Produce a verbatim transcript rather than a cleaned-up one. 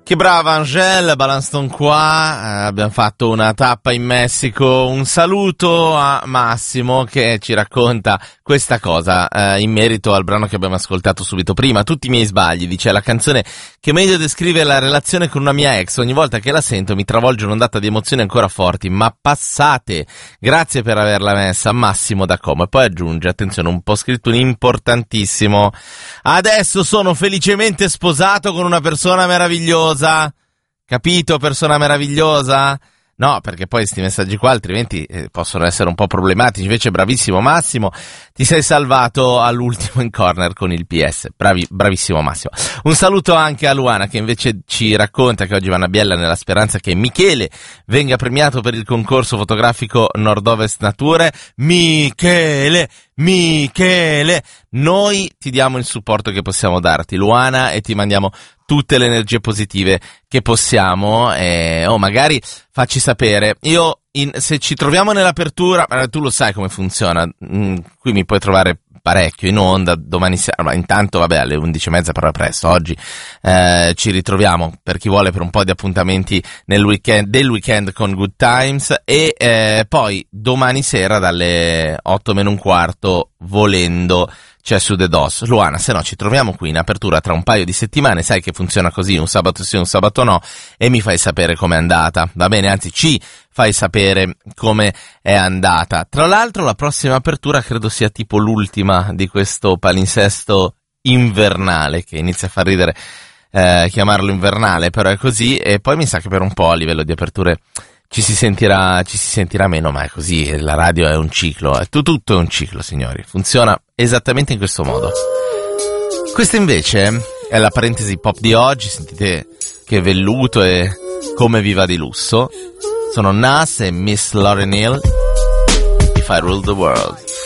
Che brava Angèle, Balanston qua, eh, abbiamo fatto una tappa in Messico, un saluto a Massimo che ci racconta questa cosa eh, in merito al brano che abbiamo ascoltato subito prima, Tutti i miei sbagli, dice la canzone che meglio descrive la relazione con una mia ex, ogni volta che la sento mi travolge un'ondata di emozioni ancora forti, ma passate, grazie per averla messa, Massimo da Como, e poi aggiunge, attenzione, un po' scritto un importantissimo, adesso sono felicemente sposato con una persona meravigliosa. Capito, persona meravigliosa? No, perché poi questi messaggi qua altrimenti eh, possono essere un po' problematici. Invece bravissimo Massimo, ti sei salvato all'ultimo in corner con il P S. Bravi, bravissimo Massimo. Un saluto anche a Luana che invece ci racconta che oggi va a Biella nella speranza che Michele venga premiato per il concorso fotografico Nord-Ovest Nature. Michele! Michele! Noi ti diamo il supporto che possiamo darti, Luana, e ti mandiamo tutte le energie positive che possiamo, e oh, magari facci sapere. Io, in, se ci troviamo nell'apertura, tu lo sai come funziona, mm, qui mi puoi trovare parecchio in onda domani sera, ma intanto vabbè alle undici e mezza però è presto, oggi eh, ci ritroviamo per chi vuole per un po' di appuntamenti nel weekend, del weekend con Good Times, e eh, poi domani sera dalle otto meno un quarto volendo c'è su The Dos. Luana, se no ci troviamo qui in apertura tra un paio di settimane, sai che funziona così, un sabato sì, un sabato no, e mi fai sapere com'è andata, va bene? Anzi, ci fai sapere come è andata. Tra l'altro la prossima apertura credo sia tipo l'ultima di questo palinsesto invernale, che inizia a far ridere eh, chiamarlo invernale, però è così, e poi mi sa che per un po' a livello di aperture ci si sentirà, ci si sentirà meno, ma è così, la radio è un ciclo, è tutto, tutto è un ciclo, signori, funziona esattamente in questo modo. Questa invece è la parentesi pop di oggi, sentite che velluto e come viva di lusso. Sono Nas e Miss Lauryn Hill, If I Rule the World.